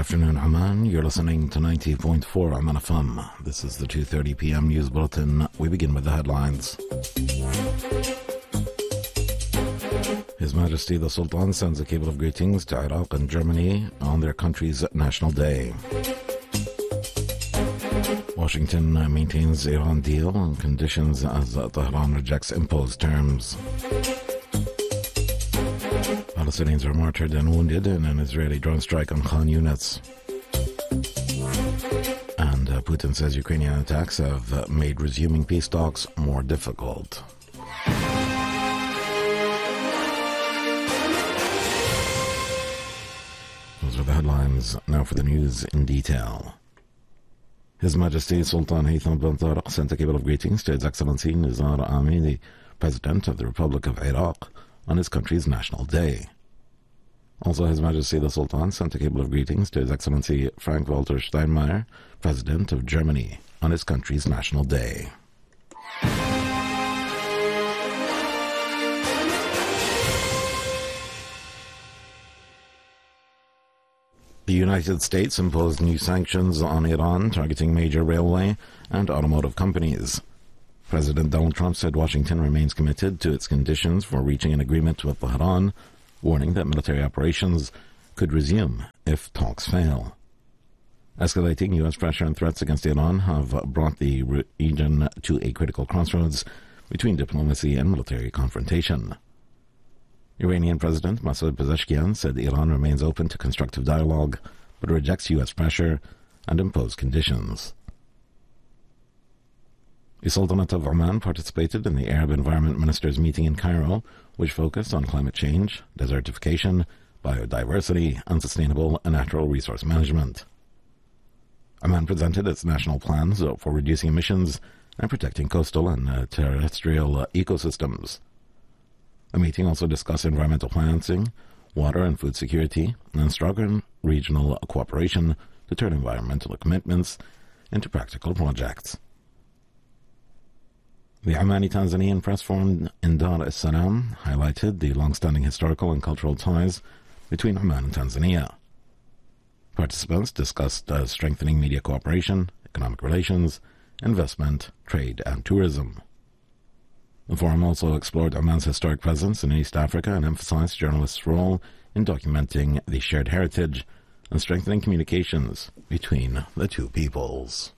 afternoon, Amman. You're listening to 90.4 Amman FM. This is the 2:30 p.m. news bulletin. We begin with the headlines. His Majesty the Sultan sends a cable of greetings to Iraq and Germany on their country's National Day. Washington maintains Iran deal on conditions as Tehran rejects imposed terms. Palestinians are martyred and wounded in an Israeli drone strike on Khan Yunis. And Putin says Ukrainian attacks have made resuming peace talks more difficult. Those are the headlines. Now for the news in detail. His Majesty Sultan Haytham bin Tariq sent a cable of greetings to His Excellency Nizar Amini, President of the Republic of Iraq, on his country's National Day. Also, His Majesty the Sultan sent a cable of greetings to His Excellency Frank-Walter Steinmeier, President of Germany, on his country's National Day. The United States imposed new sanctions on Iran targeting major railway and automotive companies. President Donald Trump said Washington remains committed to its conditions for reaching an agreement with Tehran, warning that military operations could resume if talks fail. Escalating U.S. pressure and threats against Iran have brought the region to a critical crossroads between diplomacy and military confrontation. Iranian President Masoud Pezeshkian said Iran remains open to constructive dialogue, but rejects U.S. pressure and imposed conditions. The Sultanate of Oman participated in the Arab Environment Ministers' meeting in Cairo, which focused on climate change, desertification, biodiversity, and sustainable and natural resource management. Oman presented its national plans for reducing emissions and protecting coastal and terrestrial ecosystems. The meeting also discussed environmental financing, water and food security, and stronger regional cooperation to turn environmental commitments into practical projects. The Omani Tanzanian press forum in Dar es Salaam highlighted the long-standing historical and cultural ties between Oman and Tanzania. Participants discussed strengthening media cooperation, economic relations, investment, trade, and tourism. The forum also explored Oman's historic presence in East Africa and emphasized journalists' role in documenting the shared heritage and strengthening communications between the two peoples.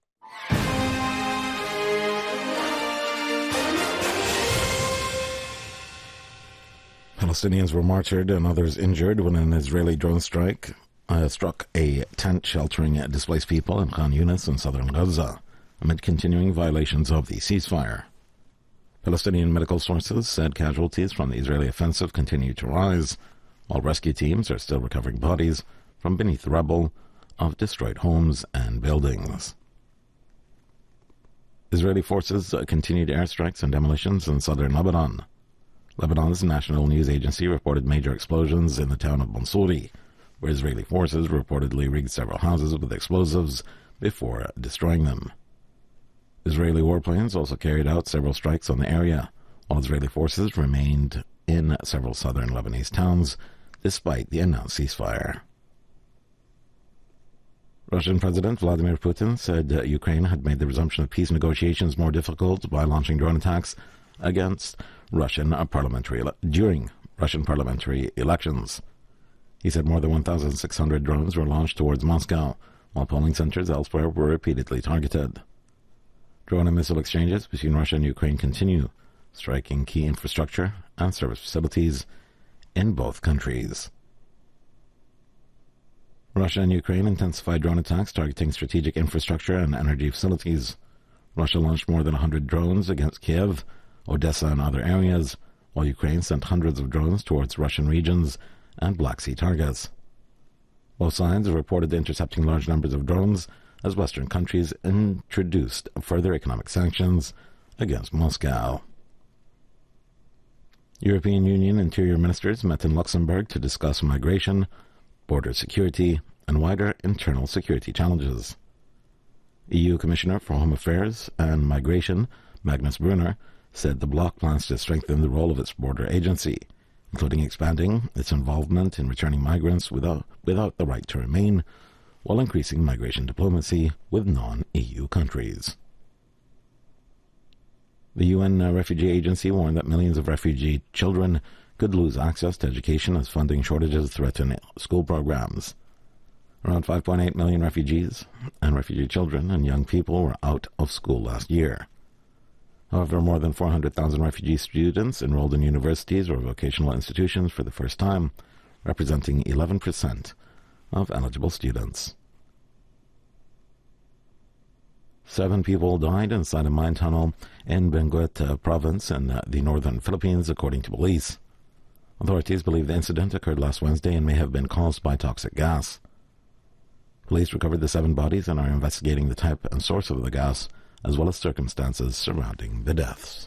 Palestinians were martyred and others injured when an Israeli drone strike struck a tent sheltering displaced people in Khan Yunis in southern Gaza, amid continuing violations of the ceasefire. Palestinian medical sources said casualties from the Israeli offensive continue to rise, while rescue teams are still recovering bodies from beneath the rubble of destroyed homes and buildings. Israeli forces continued airstrikes and demolitions in southern Lebanon. Lebanon's national news agency reported major explosions in the town of Mansouri, where Israeli forces reportedly rigged several houses with explosives before destroying them. Israeli warplanes also carried out several strikes on the area, while Israeli forces remained in several southern Lebanese towns despite the announced ceasefire. Russian President Vladimir Putin said Ukraine had made the resumption of peace negotiations more difficult by launching drone attacks against during Russian parliamentary elections. He said more than 1,600 drones were launched towards Moscow, while polling centers elsewhere were repeatedly targeted. Drone and missile exchanges between Russia and Ukraine continue, striking key infrastructure and service facilities in both countries. Russia and Ukraine intensified drone attacks targeting strategic infrastructure and energy facilities. Russia launched more than 100 drones against Kiev, Odessa, and other areas, while Ukraine sent hundreds of drones towards Russian regions and Black Sea targets. Both sides reported intercepting large numbers of drones as Western countries introduced further economic sanctions against Moscow. European Union interior ministers met in Luxembourg to discuss migration, border security, and wider internal security challenges. EU Commissioner for Home Affairs and Migration, Magnus Brunner, said the bloc plans to strengthen the role of its border agency, including expanding its involvement in returning migrants without the right to remain, while increasing migration diplomacy with non-EU countries. The UN Refugee Agency warned that millions of refugee children could lose access to education as funding shortages threaten school programs. Around 5.8 million refugees and refugee children and young people were out of school last year. However, more than 400,000 refugee students enrolled in universities or vocational institutions for the first time, representing 11% of eligible students. 7 people died inside a mine tunnel in Benguet province in the northern Philippines, according to police. Authorities believe the incident occurred last Wednesday and may have been caused by toxic gas. Police recovered the 7 bodies and are investigating the type and source of the gas, as well as circumstances surrounding the deaths.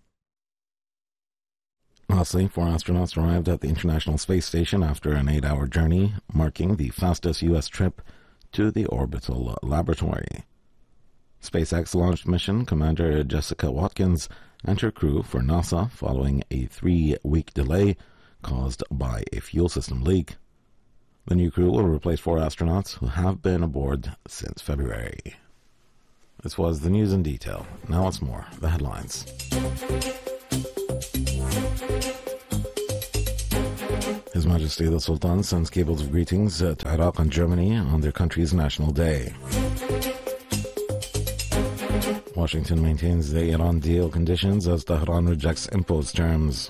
Lastly, 4 astronauts arrived at the International Space Station after an 8-hour journey, marking the fastest U.S. trip to the orbital laboratory. SpaceX launched mission Commander Jessica Watkins and her crew for NASA following a 3-week delay caused by a fuel system leak. The new crew will replace 4 astronauts who have been aboard since February. This was the news in detail. Now it's more. The headlines. His Majesty the Sultan sends cables of greetings to Iraq and Germany on their country's National Day. Washington maintains the Iran deal conditions as Tehran rejects imposed terms.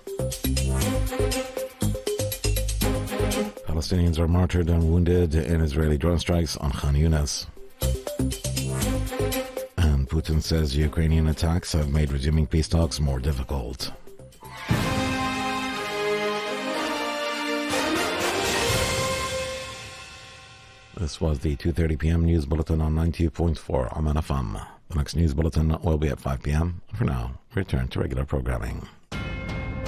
Palestinians are martyred and wounded in Israeli drone strikes on Khan Yunis. And Putin says Ukrainian attacks have made resuming peace talks more difficult. This was the 2:30 p.m. news bulletin on 90.4 Oman FM. The next news bulletin will be at 5 p.m. For now, return to regular programming.